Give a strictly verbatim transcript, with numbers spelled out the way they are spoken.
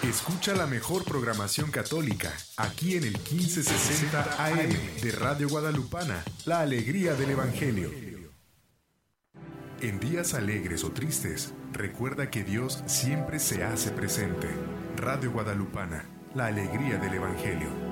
Escucha la mejor programación católica aquí en el quince sesenta A M de Radio Guadalupana, la alegría del Evangelio. En días alegres o tristes, recuerda que Dios siempre se hace presente. Radio Guadalupana, la alegría del Evangelio.